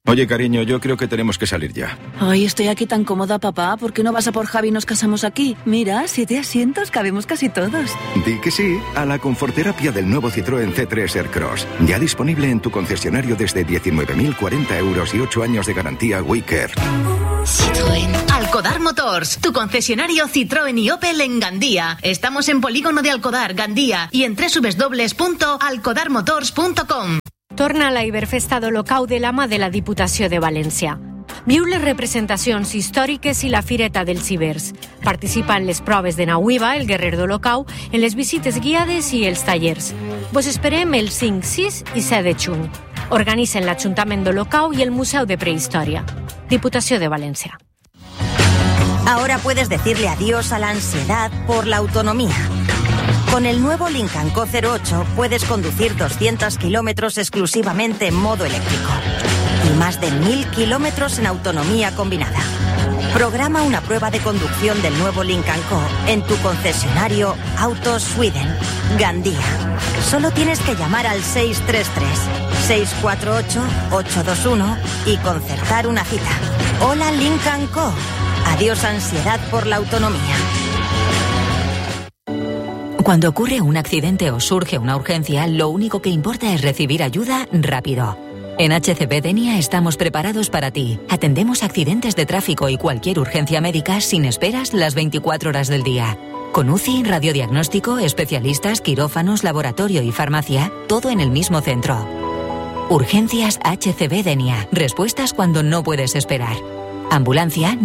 Oye, cariño, yo creo que tenemos que salir ya. Ay, estoy aquí tan cómoda, papá. ¿Por qué no vas a por Javi y nos casamos aquí? Mira, 7 asientos, cabemos casi todos. Di que sí a la conforterapia del nuevo Citroën C3 Aircross. Ya disponible en tu concesionario desde 19.040 euros y 8 años de garantía WeCare. Citroën. Alcodar Motors, tu concesionario Citroën y Opel en Gandía. Estamos en Polígono de Alcodar, Gandía, i en www.alcodarmotors.com. Torna a la Iberfesta d'Olocau de la mà de la Diputació de València. Viu les representacions històriques i la Fireta dels Ibers. Participa en les proves de Nahuiva, el guerrer d'Olocau, en les visites guiades i els tallers. Vos esperem el 5, 6 i 7 de juny. Organitzen l'Ajuntament d'Olocau i el Museu de Prehistòria. Diputació de València. Ahora puedes decirle adiós a la ansiedad por la autonomía. Con el nuevo Lincoln Co 08 puedes conducir 200 kilómetros exclusivamente en modo eléctrico y más de 1000 kilómetros en autonomía combinada. Programa una prueba de conducción del nuevo Lincoln Co en tu concesionario Autos Sweden, Gandía. Solo tienes que llamar al 633-648-821 y concertar una cita. Hola Lincoln Co. Adiós ansiedad por la autonomía. Cuando ocurre un accidente o surge una urgencia, lo único que importa es recibir ayuda rápido. En HCB Denia estamos preparados para ti. Atendemos accidentes de tráfico y cualquier urgencia médica sin esperas las 24 horas del día. Con UCI, radiodiagnóstico, especialistas, quirófanos, laboratorio y farmacia, todo en el mismo centro. Urgencias HCB Denia. Respuestas cuando no puedes esperar. Ambulancia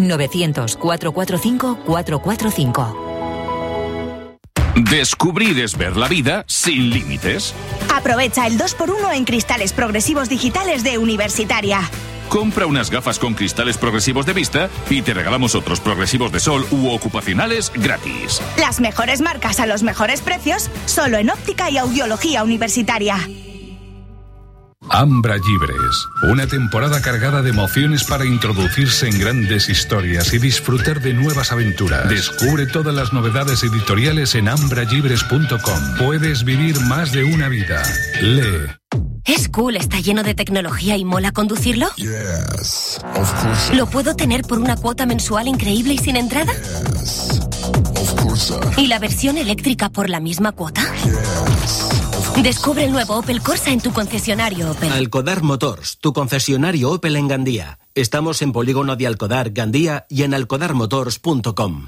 900-445-445. Descubrir es ver la vida sin límites. Aprovecha el 2x1 en cristales progresivos digitales de Universitaria. Compra unas gafas con cristales progresivos de vista y te regalamos otros progresivos de sol u ocupacionales gratis. Las mejores marcas a los mejores precios, solo en óptica y audiología Universitaria. Ambra Llibres, una temporada cargada de emociones para introducirse en grandes historias y disfrutar de nuevas aventuras. Descubre todas las novedades editoriales en ambrallibres.com. Puedes vivir más de una vida. Lee. ¿Es cool? ¿Está lleno de tecnología y mola conducirlo? Yes, of course. ¿Lo puedo tener por una cuota mensual increíble y sin entrada? Yes, of course. ¿Y la versión eléctrica por la misma cuota? Yes. Descubre el nuevo Opel Corsa en tu concesionario Opel. Alcodar Motors, tu concesionario Opel en Gandía. Estamos en Polígono de Alcodar, Gandía y en alcodarmotors.com.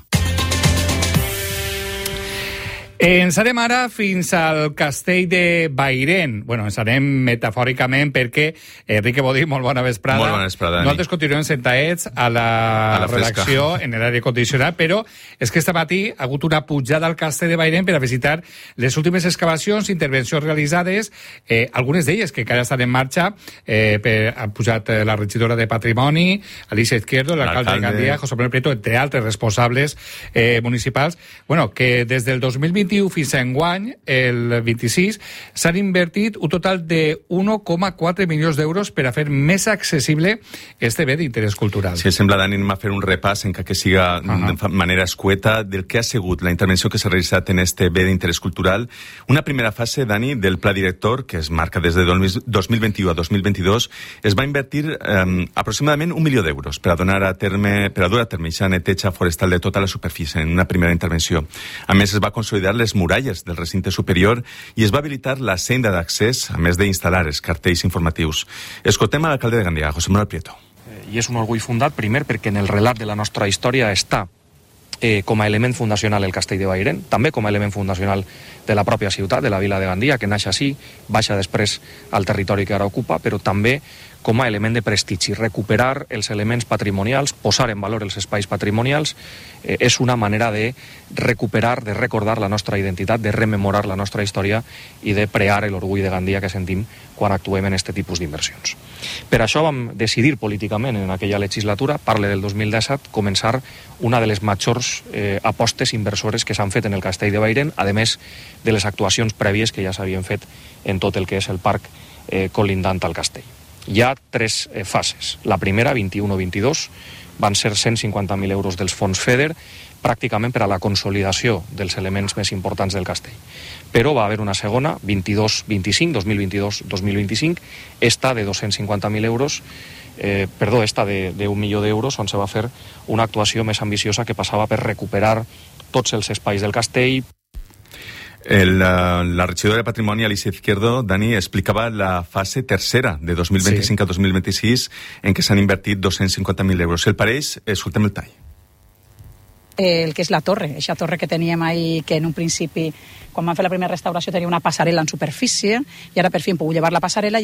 Ens anem ara fins al castell de Bairén. Bueno, ens anem metafòricament perquè, Enrique Bodí, molt bona vesprada. Molt bona vesprada, Dani. Nosaltres continuem sentaets a la redacció en l'aire condicionat, però és que este matí ha hagut una pujada al castell de Bairén per a visitar les últimes excavacions, intervencions realitzades, algunes d'elles que encara estan en marxa. Ha pujat la regidora de Patrimoni, Alicia Izquierdo, l'alcalde de Gandía, José Manuel Prieto, entre altres responsables municipals. Bueno, que des del 2021 fins a enguany, el 26, s'han invertit un total de 1,4 milions d'euros per a fer més accessible este bé d'interès cultural. Si sembla, Dani, anem a fer un repàs encara que siga de manera escueta del que ha sigut la intervenció que s'ha realitzat en este bé d'interès cultural. Una primera fase, Dani, del pla director, que es marca des de 2021 a 2022, es va invertir aproximadament 1 milió d'euros per a dur a terme ja neteja forestal de tota la superfície en una primera intervenció. A més, es va consolidar les muralles del recinte superior i es va habilitar la senda d'accés, a més d'instal·lar els cartells informatius. Escoltem a l'alcalde de Gandía, José Manuel Prieto. I és un orgull fundat, primer, perquè en el relat de la nostra història està com a element fundacional el castell de Bairén, també com a element fundacional de la pròpia ciutat, de la vila de Gandía, que naix així, baixa després al territori que ara ocupa, però també com a element de prestigi. Recuperar els elements patrimonials, posar en valor els espais patrimonials, és una manera de recuperar, de recordar la nostra identitat, de rememorar la nostra història i de prear l'orgull de Gandía que sentim quan actuem en aquest tipus d'inversions. Per això vam decidir políticament en aquella legislatura, parle del 2017, començar una de les majors apostes inversores que s'han fet en el castell de Bairén, a més de les actuacions prèvies que ja s'havien fet en tot el que és el parc colindant al castell. Hi ha 3 fases. La primera, 21-22, van ser 150.000 euros dels fons FEDER, pràcticament per a la consolidació dels elements més importants del castell. Però va haver una segona, 22-25, 2022-2025, esta de 250.000 euros, esta de 1 milió d'euros, on se va fer una actuació més ambiciosa que passava per recuperar tots els espais del castell. La regidora de Patrimoni, Alicia Izquierdo, Dani, explicava la fase tercera de 2025 a 2026 en què s'han invertit 250.000 euros. Si el pareix, escoltem el tall. El que és la torre, aquesta torre que teníem ahí, que en un principi, quan vam fer la primera restauració, tenia una passarel·la en superfície, i ara per fi hem pogut llevar la passarel·la